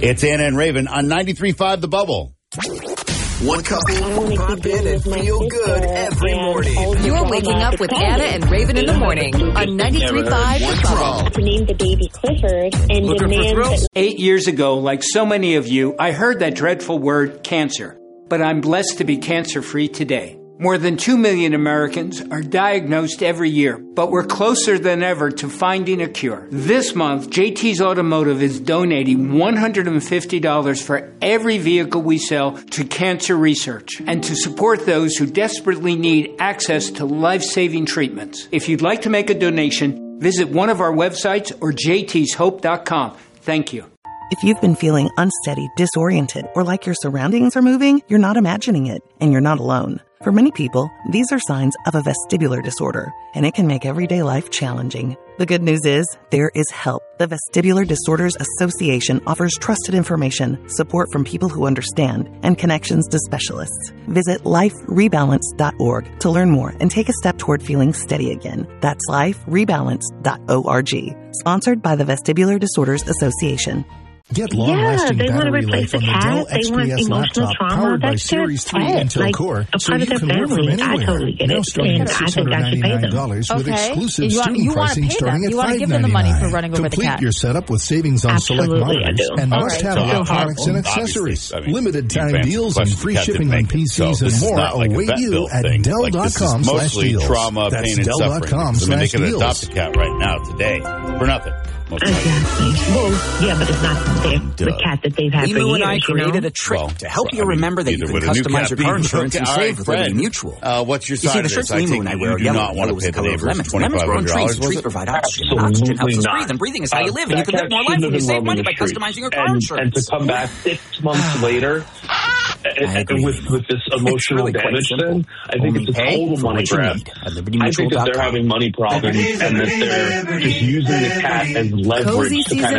It's Anna and Raven on 93.5 The Bubble. One couple pop in and feel good every morning. You're waking up with Anna and Raven in the morning on 93.5 The Bubble. Named the baby Clifford and demand that 8 years ago, like so many of you, I heard that dreadful word cancer. But I'm blessed to be cancer-free today. More than 2 million Americans are diagnosed every year, but we're closer than ever to finding a cure. This month, JT's Automotive is donating $150 for every vehicle we sell to cancer research and to support those who desperately need access to life-saving treatments. If you'd like to make a donation, visit one of our websites or jtshope.com. Thank you. If you've been feeling unsteady, disoriented, or like your surroundings are moving, you're not imagining it, and you're not alone. For many people, these are signs of a vestibular disorder, and it can make everyday life challenging. The good news is, there is help. The Vestibular Disorders Association offers trusted information, support from people who understand, and connections to specialists. Visit liferebalance.org to learn more and take a step toward feeling steady again. That's liferebalance.org. Sponsored by the Vestibular Disorders Association. Get long-lasting battery life on the Dell XPS laptop powered by Series 3 Intel Core, so you can work from anywhere. Now starting at $699 with exclusive student pricing starting at $599. Complete your setup with savings on select monitors and must-have electronics and accessories. Limited time deals and free shipping on PCs and more await you at Dell.com/deals. That's Dell.com/deals. They could adopt a cat right now today for nothing. Exactly. Well, yeah, but it's not the cat that they've had for years. Limo and I created a trick to help you remember that you can customize your car insurance and save with Liberty Mutual. What's your side of this? I think you do not want to pay the neighbors $2,500. Trees provide oxygen. Oxygen helps us breathe, and breathing is how you live. And you can live more life when you save money by customizing your car insurance. And to come back 6 months later with this emotional damage thing, I think it's a total money grab. I think that they're having money problems and that they're just using the cat as leverage to kind of